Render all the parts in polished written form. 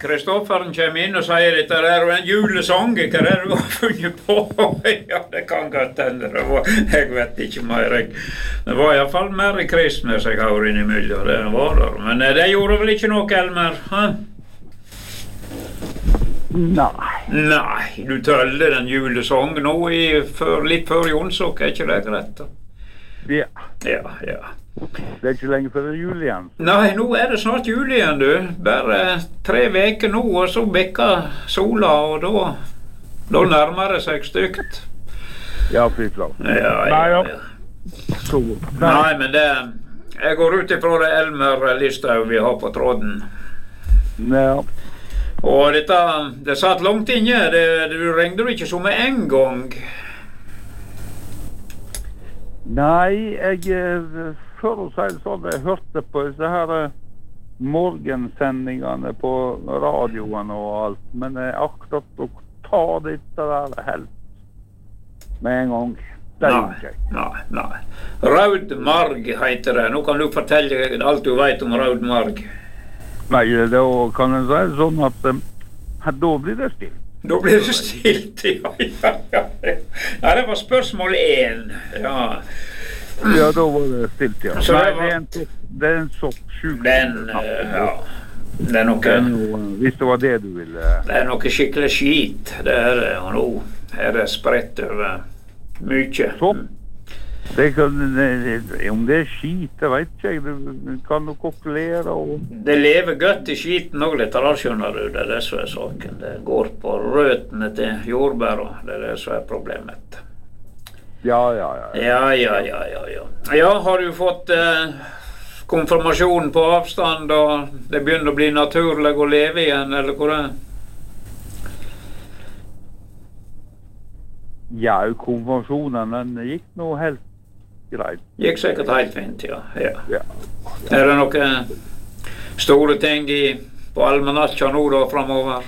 Kristofferen kommer inn og sier dette der en julesang, hva er det du har funnet på? Ja, det kan godt hende, jeg vet ikke mer. Det var i hvert fall mer i Christmas jeg har innimellom, det var der. Men det gjorde vel ikke noe, Elmer? Nei, du tøller den julesang nå litt før Jonsok, er ikke det greit? Ja. Ja. Det er ikke lenge før det er jul igjen. Nei, nå er det snart jul igjen, du. Bare 3 veker nå, og så bekker sola, og da nærmer det seg stygt. Ja, flyklart. Ja. Nei, men jeg går ut ifra det Elmer Listhaug vi har på tråden. Ja. Og det satt langt inne, du ringte ikke så med en gang. Nei, for å si det sånn, jeg hørte på disse her morgensendingene på radioen og alt, men jeg akkurat å ta dette der helt med en gang. Nei. Raud marg heter det. Nå kan du fortelle alt du vet om raud marg. Nei, da kan jeg si det sånn at da blir det stilt. Da blir det stilt, ja. Det var spørsmål 1, ja. Ja, da var det stilt, ja. Nei, det er en sopp sjukdom. Ja. Det er noe... Hvis det var det du ville... Det er noe skikkelig skit, det er det, og nå er det spredt over mye. Sopp? Om det er skit, det vet ikke jeg. Du kan jo kokkelere og... Det lever godt i skiten også litt, da skjønner du. Det er det som er saken. Det går på røtene til jordbær, og det er det som er problemet. Ja. Ja, har du fått konfirmasjonen på avstand, og det begynner å bli naturlig å leve igjen, eller hvor det er? Ja, konfirmasjonen, den gikk nå helt greit. Gikk sikkert helt fint, ja. Er det noen store ting på almanakka nå da, fremover?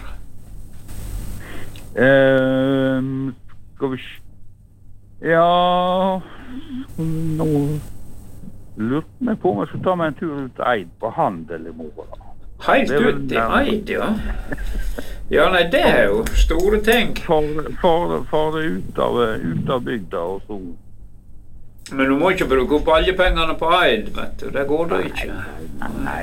Skal vi... Ja... Nå lurte meg på om jeg skulle ta meg en tur ut til Eid på handel i morgen. Helt ut i Eid, ja. Ja, nei, det er jo store ting. Fare ut av bygda og så. Men du må ikke bruke opp alle pengene på Eid, vet du. Det går det ikke. Nei.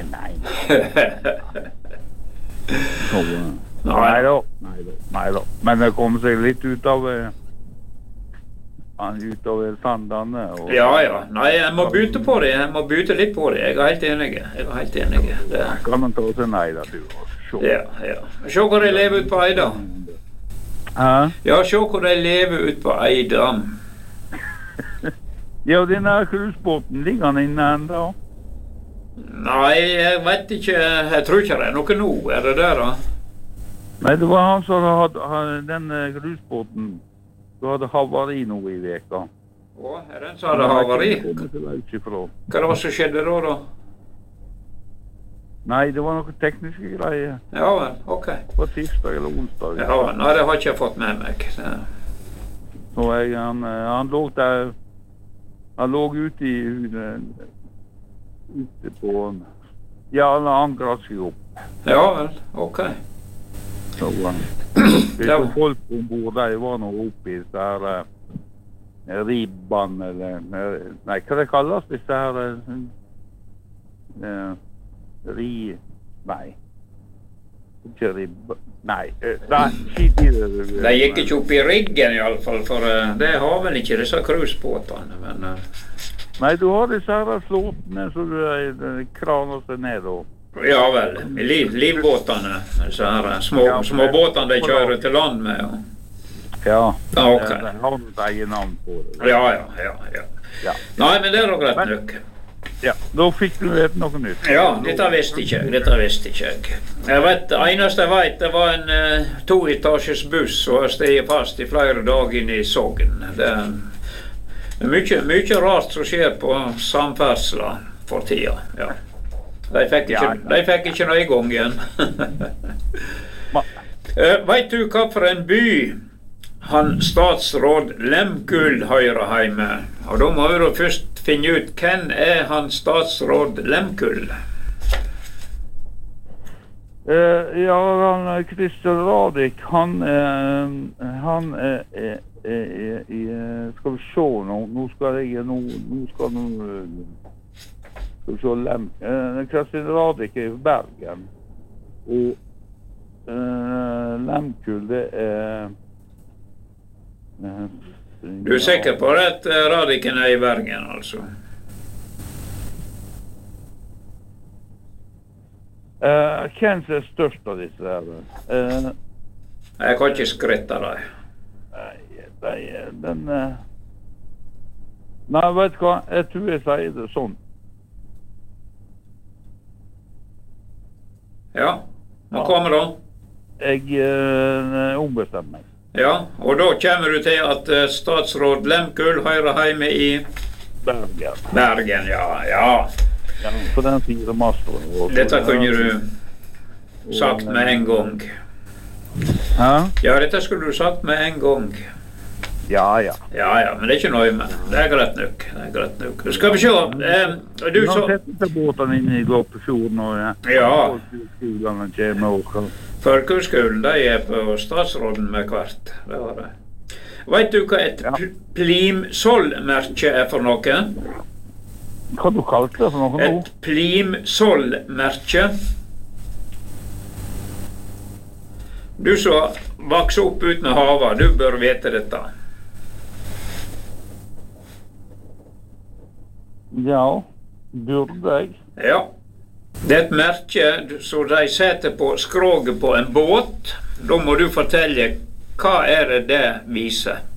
Nei da. Men det kommer seg litt ut av sandene. Ja. Nei, jeg må bytte på det. Jeg må bytte litt på det. Jeg er helt enig. Det kan man ta til nei da, du. Ja. Se hvor de lever ut på Eida. Ja, se hvor de lever ut på Eida. Ja, denne cruisebåten ligger han inne enda. Nei, jeg vet ikke. Jeg tror ikke det er noe nå. Er det der da? Nei, det var han som hadde den cruisebåten. Du hadde havari nå i veka. Er den som hadde havari? Hva var det som skjedde da? Nei, det var noen tekniske greier. Ja vel, ok. På tirsdag eller onsdag. Ja vel, nei, det har ikke jeg fått med meg. Så han lå der, han lå ute på, ja, han ankret seg opp. Ja vel, ok. Så folk ombord der var noe oppi der ribban, eller, nei, hva det kalles, hvis det her, nei, ikke ribb, nei, det gikk ikke opp i riggen i alle fall, for det har vel ikke disse cruisebåtene, men... Nei, du har disse her flåtene, så du kraner seg ned og... Ja vel, livbåtene, disse her små båtene de kjører til land med. Ja, ok. Det har du egen navn på det. Ja. Nei, men det er nok rett nok. Ja, da fikk du noe nytt. Ja, dette visste ikke jeg. Jeg vet, eneste jeg vet, det var en 2-etasjes buss som har steget fast i flere dager inne i Sogn. Det er mye rart som skjer på samferdsla for tida, ja. De fikk ikke noe i gang igjen. Vet du hva for en by han statsråd Lemkull hører hjemme? Og da må vi da først finne ut hvem er han statsråd Lemkull? Ja, Christian Radich, han skal vi se nå skal vi se Christian Radich i Bergen, og Lemkuhl det Du sikker på at Radichen i Bergen, altså? Hvem som størst av disse her? Jeg kan ikke skrytte av deg. Nei, vet du hva? Jeg tror jeg sier det sånn. Ja, nå kommer da. Jeg ombestemmer meg. Ja, og da kommer du til at statsråd Lemkuhl hører hjemme i Bergen. Bergen, ja. Ja, på den 4 master. Dette kunne du sagt med en gang. Hæ? Ja, dette skulle du sagt med en gang. Ja, men det er ikke noe med. Det er greit nok. Skal vi se. Du så... Nå setter båten inn i Glåpefjorden og skolene kommer og... Folkehøgskolen, de er på statsråden med hvert. Det var det. Vet du hva et Plimsoll-merke er for noe? Hva du kalte det for noe nå? Et Plimsoll-merke. Du som vokser opp ut med havet, du bør vite dette. Ja, burde jeg. Ja. Det er et merke som de setter på skroget på en båt. Da må du fortelle hva er det viser.